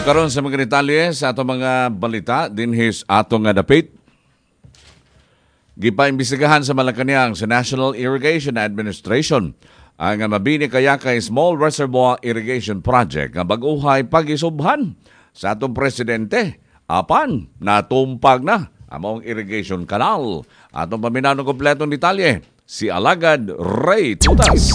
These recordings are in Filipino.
karon sa mga detalye sa atong mga balita dinhis atong nga dapit. Gipaimbestigahan sa Malacañang sa National Irrigation Administration ang mabini kaya kay Small Reservoir Irrigation Project nga bag-uhay pagisubhan sa atong presidente apan natumpag na among irrigation canal. Atong paminawon ng kompletong detalye si Alagad Ray Tutas.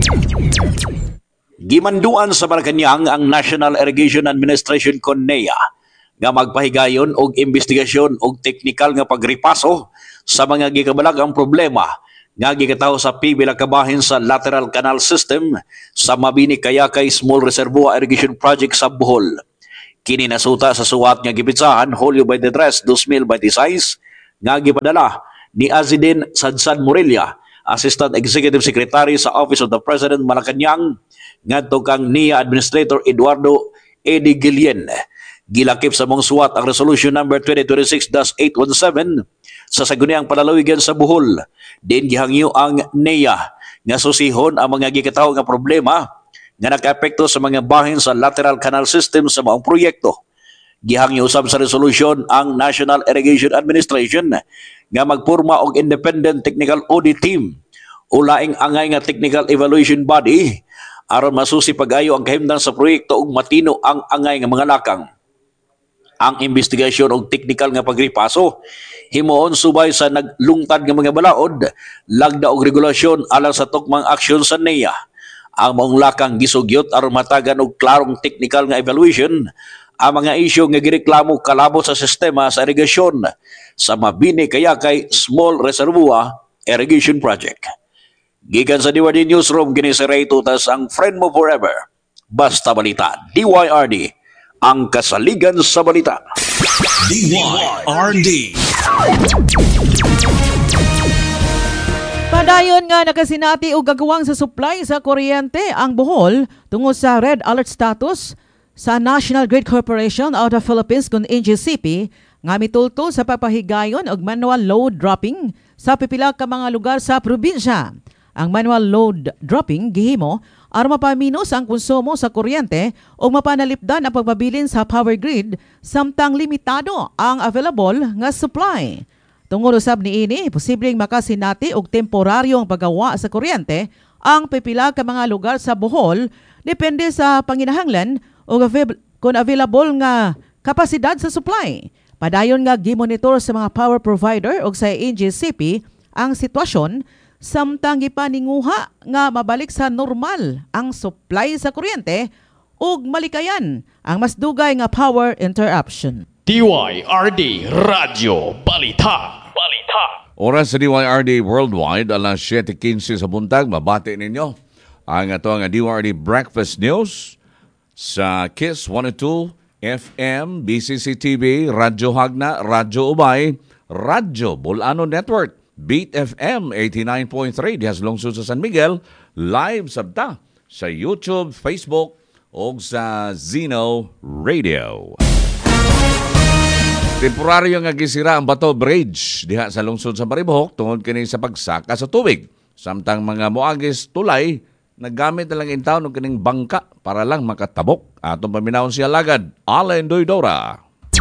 Gimanduan sa Malacañang ang National Irrigation Administration kon NEA nga magpahigayon og investigasyon og teknikal nga pagripaso sa mga gikabalagang problema nga gikataho sa pipila ka bahin sa lateral canal system sa mabini kaya kay Small Reservoir Irrigation Project sa Bohol. Kini nasuta sa suwat nga gipitsahan Hulyo 23, 2026 nga gipadala ni Azidin Sadsan Morelia, Assistant Executive Secretary sa Office of the President Malacañang, ngadto kang NEA Administrator Eduardo Eddie Guillen. Gilakip sa mong suwat ang Resolution number 2026-817 sa saguniang palalawigan sa Bohol. Din gihangyo ang NEA nga susihon ang mga gikataho nga problema nga nakaapekto sa mga bahin sa lateral canal system sa maong proyekto. Gihangyo usab sa resolution ang National Irrigation Administration nga magporma og independent technical audit team o laing angay nga technical evaluation body aron masusi pag-ayo ang kahimtang sa proyekto ug matino ang angay nga mga lakang. Ang investigasyon og technical nga pagripaso himuon subay sa naglungtad nga mga balaod, lagda og regulasyon alang sa tukmang aksyon sa NEA. Ang maong lakang gisugyot aron matagan og klarong technical nga evaluation ang mga isyu nga gireklamo kalabot sa sistema sa irigasyon sa mabini kaya kay Small Reservoir Irrigation Project. Gikan sa DYRD Newsroom, kini si Ray Tutas, ang friend mo forever. Basta balita, DYRD, ang kasaligan sa balita. DYRD. Padayon nga nakasinati o gagawang sa supply sa kuryente ang Bohol tungod sa red alert status sa National Grid Corporation of the Philippines kun NGCP nga mitulto sa papahigayon og manual load dropping sa pipila ka mga lugar sa probinsya. Ang manual load dropping gihimo aron mapaminos ang konsumo sa kuryente o mapanalipdan ang pagpabilin sa power grid samtang limitado ang available nga supply. Tungod usab niini, posibleng makasinati og temporaryong paggawa sa kuryente ang pipila ka mga lugar sa Bohol depende sa panginahanglan o kung available nga kapasidad sa supply. Padayon nga gimonitor sa mga power provider o sa NGCP ang sitwasyon samtang gipaninguha nga mabalik sa normal ang supply sa kuryente ug malikayan ang mas dugay nga power interruption. DYRD Radio Balita. Oras sa DYRD Worldwide, alas 7:15 sa buntag, mabati ninyo ang atong DYRD Breakfast News sa KISS 102 FM, BCC TV, Radyo Hagna, Radyo Ubay, Radyo Bulano Network, Beat FM 89.3 dihas lungsod sa San Miguel, live sabta sa YouTube, Facebook o sa Zeno Radio. Temporaryo nga gisira ang Bato Bridge diha sa lungsod sa Maribok tungod kini sa pagsaka sa tubig. Samtang mga moagis tulay naggamit na lang in town ng kining bangka para lang makatabok. Atong paminawon siya lagad, Allen Doydora.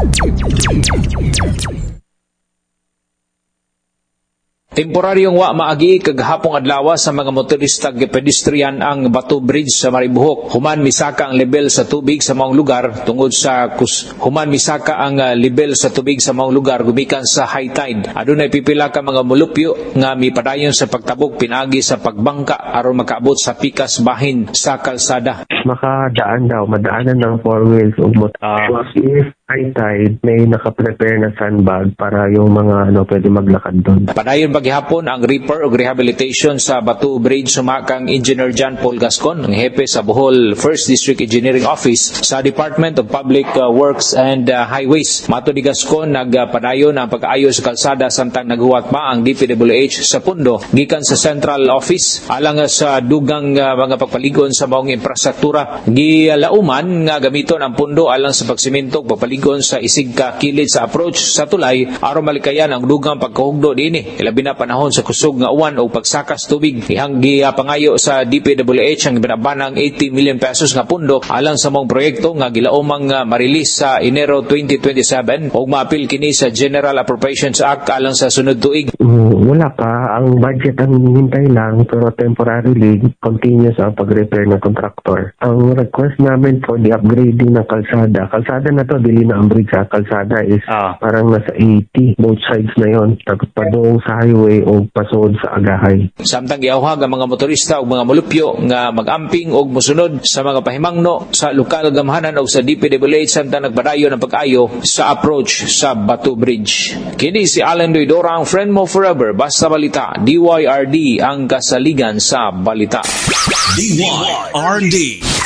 Temporaryong wa maagi kaghapong adlaw sa mga motorista ug pedestrian ang Bato Bridge sa Maribohok. Human misaka ang level sa tubig sa maong lugar tungod sa human misaka ang level sa tubig sa maong lugar gumikan sa high tide. Adunay pipila ka mga molupyo nga mipadayon sa pagtabok pinagi sa pagbangka aron makaabot sa pikas bahin sa kalsada. Makadaan daw, madaanan ng four wheels ug motor. If high tide, may naka-prepare na sandbag para yung mga pwede maglakad doon. Padayon paghihapon ang repair ug rehabilitation sa Bato Bridge sumakang Engineer John Paul Gascon, ang hepe sa Bohol 1st District Engineering Office sa Department of Public Works and Highways. Mato ni Gascon, nagpadayon ang pag-aayo sa kalsada samtang naghuwat pa ang DPWH sa pundo gikan sa Central Office alang sa dugang mga pagpaligon sa maong infrastruktura. Gilauman nga gamiton ang pundo alang sa pagsimento ug pagpaligon paligon sa isig ka kilid sa approach sa tulay aron malikayan ang dugang pagkahugno dinhi ilabi na panahon sa kusog nga uwan o pagsakas tubig. Ihanggi pangayo sa DPWH ang binabanang 80 million pesos nga pundo alang sa mong proyekto nga gilaumang marilis sa Enero 2027 ug maapil kini sa General Appropriations Act alang sa sunod tuig. Wala pa. Ang budget ang hinihintay lang pero temporarily continuous ang pag-repair ng contractor. Ang request namin for the upgrading ng kalsada. Kalsada na to, dili na ang bridge ha. Kalsada is parang nasa 80. Both sides na yon. Padong sa highway o pasod sa agahay. Samtang giawhag ang mga motorista ug mga molupyo nga mag-amping og mosunod sa mga pahimangno sa lokal gamhanan o sa DPWH samtang nagbadayon ang pag-ayo sa approach sa Batu Bridge. Kini si Alan Doidora, ang friend mo forever. Basta Balita, DYRD ang kasaligan sa balita. DYRD.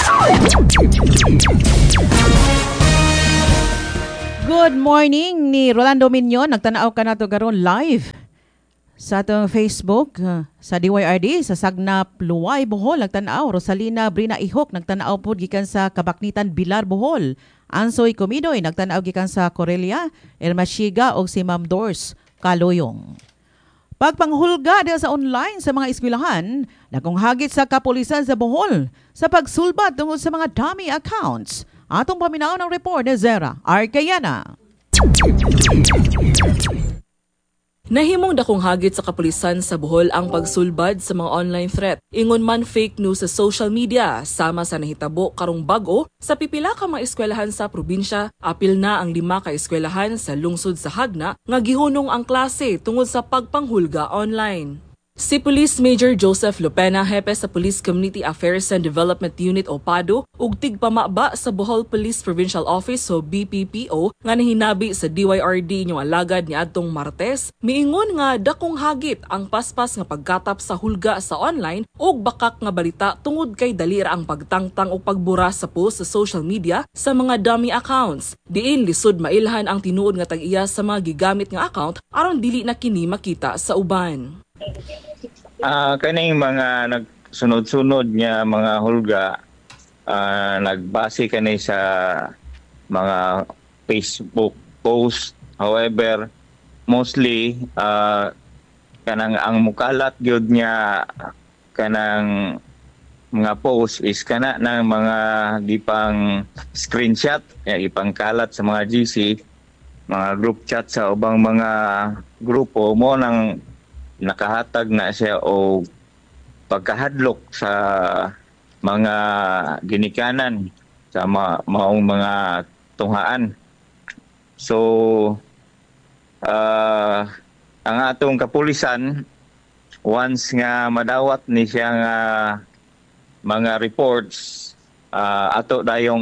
Good morning ni Rolando Minion. Nagtanaw ka na to garon live sa atong Facebook sa DYRD sa Sagnap, Luway, Bohol. Nagtanaw Rosalina Brina Ihok nagtanaw pod gikan sa Kabaknitan, Bilar, Bohol. Ansoy Comidoy nagtanaw gikan sa Corelia, Ermasiga og si Ma'am Dors Kaloyong. Pagpanghulga diha sa online sa mga eskwelahan, dakong hagit sa kapulisan sa Bohol sa pagsulbat tungod sa mga dummy accounts. Atong paminaw ng report ni Zera Arcayana. Nahimong dakong hagit sa kapulisan sa Bohol ang pagsulbad sa mga online threat. Ingon man fake news sa social media, sama sa nahitabo karong bag-o sa pipila ka mga eskwelahan sa probinsya. Apil na ang 5 ka eskwelahan sa lungsod sa Hagna nga gihunong ang klase tungod sa pagpanghulga online. Si Police Major Joseph Lopena, hepe sa Police Community Affairs and Development Unit o PADO, ug tigpamaba sa Bohol Police Provincial Office o BPPO nga nahinabi sa DYRD inyong alagad ni adtong Martes, miingon nga dakong hagit ang paspas nga pagkatap sa hulga sa online ug bakak nga balita tungod kay dali ra ang pagtangtang o pagbura sa post sa social media sa mga dummy accounts. Diin lisod mailhan ang tinuod nga tag-iya sa mga gigamit nga account aron dili na kini makita sa uban. Kaning mga nagsunod-sunod nga mga hulga, nagbase kani sa mga Facebook post. However, mostly kanang ang mukalat gyud niya kanang mga post is kana ng mga gipang screenshot, ipang kalat sa mga GC, mga group chat sa ubang mga grupo mo nang nakahatag na siya o pagkahadlok sa mga ginikanan sa maong mga tunghaan. So, ang atong kapulisan, once nga madawat ni siya nga mga reports, ato dayong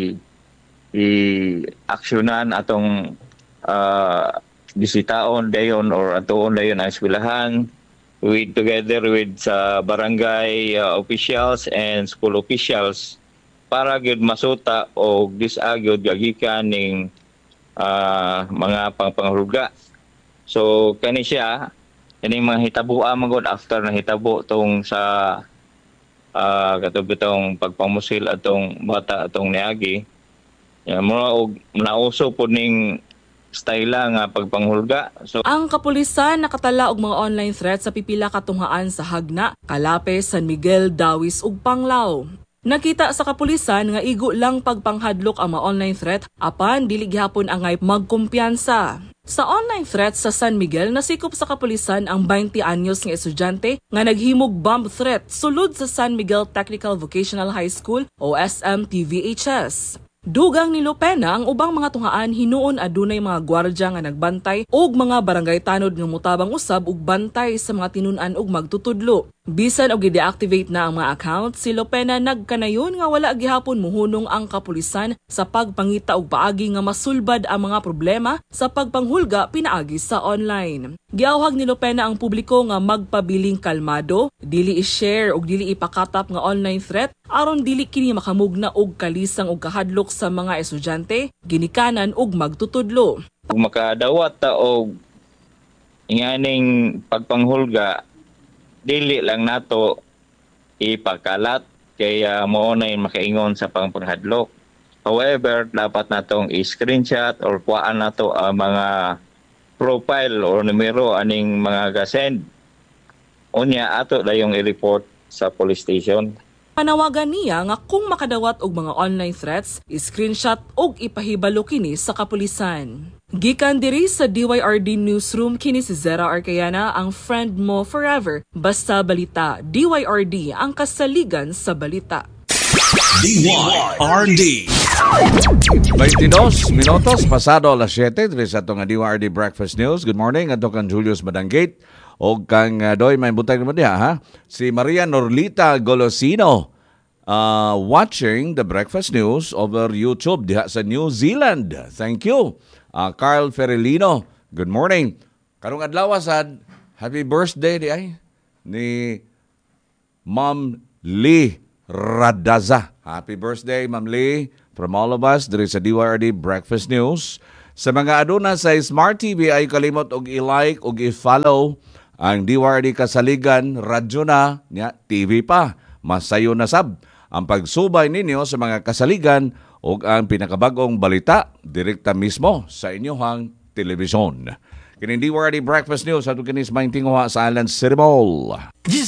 i-aksyonan atong bisitaon dayon or atuon dayon ang eskwelahan together with sa barangay officials and school officials para gyud masuta og disagyod gagikan ning mga pangpanghulga. So kani siya kani mga hitabuan magod after na hitabo tong sa katubitong pagpamusil atong bata atong niagi. Mura og nauso pod ning style nga pagpanghulga. So, ang kapulisan nakatala og mga online threats sa pipila katunghaan sa Hagna, Calape, San Miguel, Dawis ug Panglao. Nakita sa kapulisan nga igo lang pagpanghadlok ang mga online threat apan dili gihapon angay magkumpiyansa. Sa online threats sa San Miguel, nasikop sa kapulisan ang 20 anyos nga estudyante nga naghimog bomb threat sulod sa San Miguel Technical Vocational High School o SMTVHS. Dugang ni Lopena ang ubang mga tunghaan hinuon adunay mga gwardya nga nagbantay ug mga barangay tanod nga mutabang usab ug bantay sa mga tinun-an ug magtutudlo. Bisan og i-deactivate na ang mga account, si Lopena nagkanayon nga wala gihapon muhunong ang kapulisan sa pagpangita og paagi nga masulbad ang mga problema sa pagpanghulga pinaagi sa online. Giawhag ni Lopena ang publiko nga magpabiling kalmado, dili i-share ug dili ipakatap nga online threat aron dili kini makamugna og kalisang ug kahadlok sa mga estudyante, ginikanan ug magtutudlo. Kung makadawat ta og inganing pagpanghulga, dili lang nato ipakalat kaya mao na makaingon sa pangpanghadlok. However, dapat natong i-screenshot or kuhaan nato ang mga profile or numero aning mga gasend. Unya ato dayong i-report sa police station. Panawagan niya nga kung makadawat og mga online threats, screenshot og ipahibalo kini sa kapulisan. Gikan diri sa DYRD Newsroom kini si Zera Arcayana, ang friend mo forever. Basta balita, DYRD ang kasaligan sa balita. DYRD. 22 minutos pasado alas 7 diri sa atong DYRD Breakfast News. Good morning adto kang Julius Badanggate o kang Doy may butay naman diha ha. Si Maria Norlita Golosino watching the Breakfast News over YouTube diha sa New Zealand. Thank you. Carl Ferrelino, good morning. Karong adlaw sad happy birthday di ay ni Ma'am Lee Radaza. Happy birthday Ma'am Lee from all of us diri sa DYRD Breakfast News. Sa mga aduna sa Smart TV ay kalimot og i-like og i-follow ang DYRD Kasaligan radyo na nya TV pa. Masayo na sab ang pagsubay ninyo sa mga kasaligan o ang pinakabagong balita direkta mismo sa inyong telebisyon. Kini DYRD Breakfast News at kinis maintinguha sa Island City Mall.